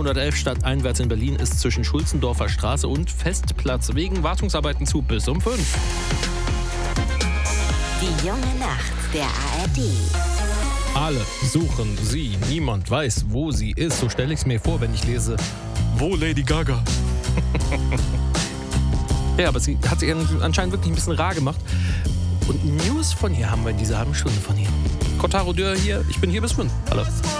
111 stadteinwärts in Berlin ist zwischen Schulzendorfer Straße und Festplatz wegen Wartungsarbeiten zu bis um 5. Die junge Nacht der ARD. Alle suchen sie, niemand weiß, wo sie ist. So stelle ich es mir vor, wenn ich lese, wo Lady Gaga? Ja, aber sie hat sich anscheinend wirklich ein bisschen rar gemacht. Und News von ihr haben wir in dieser halben Stunde von ihr. Kotaro Dürr hier, ich bin hier bis 5. Hallo.